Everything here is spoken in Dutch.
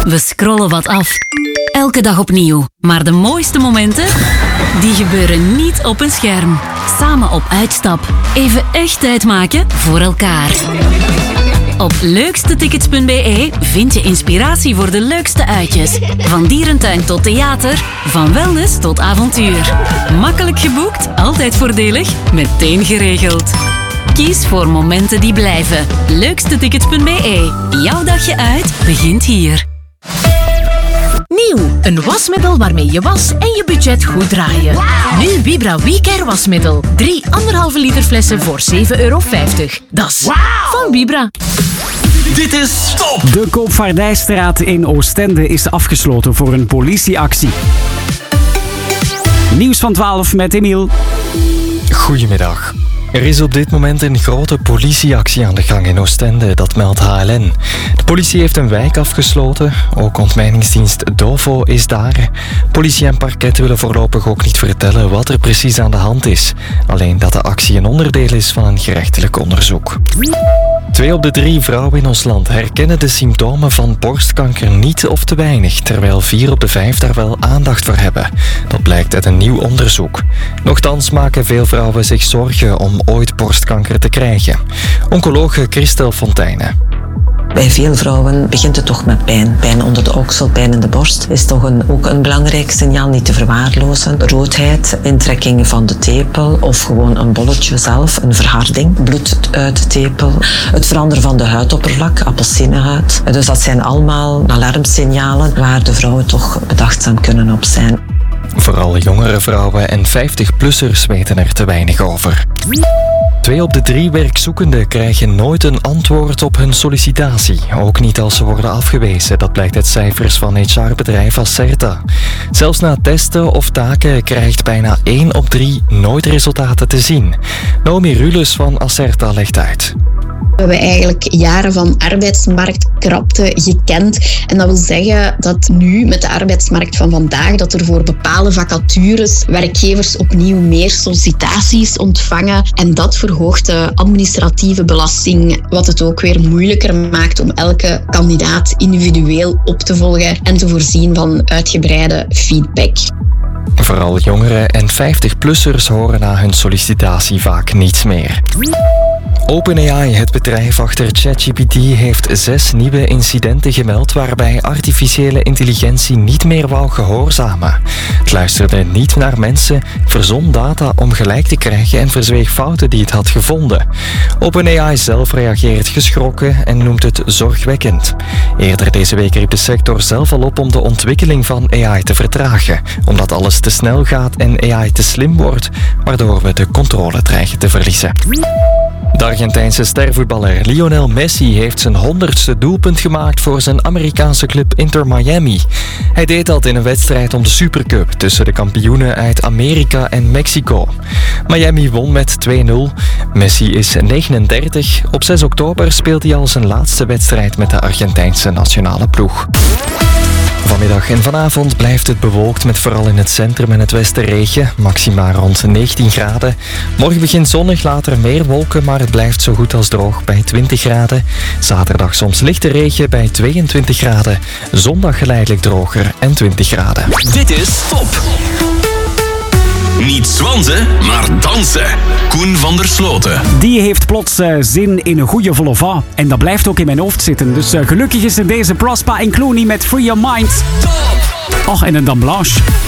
We scrollen wat af. Elke dag opnieuw. Maar de mooiste momenten, die gebeuren niet op een scherm. Samen op uitstap. Even echt tijd maken voor elkaar. Op leukstetickets.be vind je inspiratie voor de leukste uitjes. Van dierentuin tot theater, van wellness tot avontuur. Makkelijk geboekt, altijd voordelig, meteen geregeld. Kies voor momenten die blijven. Leukstetickets.be. Jouw dagje uit begint hier. Nieuw, een wasmiddel waarmee je was en je budget goed draaien. Wow. Nu Vibra WeCare wasmiddel. 3 1,5 liter flessen voor €7,50. Dat is van Vibra. Dit is Top! De Koopvaardijstraat in Oostende is afgesloten voor een politieactie. Nieuws van 12 met Emiel. Goedemiddag. Er is op dit moment een grote politieactie aan de gang in Oostende, dat meldt HLN. De politie heeft een wijk afgesloten, ook ontmijningsdienst DOVO is daar. Politie en parket willen voorlopig ook niet vertellen wat er precies aan de hand is. Alleen dat de actie een onderdeel is van een gerechtelijk onderzoek. 2 op de 3 vrouwen in ons land herkennen de symptomen van borstkanker niet of te weinig, terwijl 4 op de 5 daar wel aandacht voor hebben. Dat blijkt uit een nieuw onderzoek. Nochtans maken veel vrouwen zich zorgen om ooit borstkanker te krijgen. Oncologe Christel Fontijne. Bij veel vrouwen begint het toch met pijn. Pijn onder de oksel, pijn in de borst is toch ook een belangrijk signaal, niet te verwaarlozen. Roodheid, intrekking van de tepel of gewoon een bolletje zelf, een verharding, bloed uit de tepel. Het veranderen van de huidoppervlak, appelsinenhuid. Dus dat zijn allemaal alarmsignalen waar de vrouwen toch bedachtzaam kunnen op zijn. Vooral jongere vrouwen en 50-plussers weten er te weinig over. 2 op de 3 werkzoekenden krijgen nooit een antwoord op hun sollicitatie. Ook niet als ze worden afgewezen. Dat blijkt uit cijfers van HR-bedrijf Acerta. Zelfs na testen of taken krijgt bijna 1 op 3 nooit resultaten te zien. Naomi Rules van Acerta legt uit. We hebben eigenlijk jaren van arbeidsmarktkrapte gekend. En dat wil zeggen dat nu met de arbeidsmarkt van vandaag, dat er voor bepaalde vacatures werkgevers opnieuw meer sollicitaties ontvangen. En dat verhoogt de administratieve belasting, wat het ook weer moeilijker maakt om elke kandidaat individueel op te volgen en te voorzien van uitgebreide feedback. Vooral jongeren en 50-plussers horen na hun sollicitatie vaak niets meer. OpenAI, het bedrijf achter ChatGPT, heeft 6 nieuwe incidenten gemeld waarbij artificiële intelligentie niet meer wou gehoorzamen. Het luisterde niet naar mensen, verzon data om gelijk te krijgen en verzweeg fouten die het had gevonden. OpenAI zelf reageert geschrokken en noemt het zorgwekkend. Eerder deze week riep de sector zelf al op om de ontwikkeling van AI te vertragen, omdat alles te snel gaat en AI te slim wordt, waardoor we de controle dreigen te verliezen. De Argentijnse stervoetballer Lionel Messi heeft zijn 100ste doelpunt gemaakt voor zijn Amerikaanse club Inter Miami. Hij deed dat in een wedstrijd om de Supercup tussen de kampioenen uit Amerika en Mexico. Miami won met 2-0. Messi is 39. Op 6 oktober speelt hij al zijn laatste wedstrijd met de Argentijnse nationale ploeg. Vanmiddag en vanavond blijft het bewolkt met vooral in het centrum en het westen regen. Maxima rond 19 graden. Morgen begint zonnig, later meer wolken, maar het blijft zo goed als droog bij 20 graden. Zaterdag soms lichte regen bij 22 graden. Zondag geleidelijk droger en 20 graden. Dit is Top! Niet zwansen, maar dansen. Koen van der Sloten. Die heeft plots zin in een goede vol au vent. En dat blijft ook in mijn hoofd zitten. Dus gelukkig is er deze Prospa en Clooney met Free Your Mind. Top! Och, en een Dame Blanche.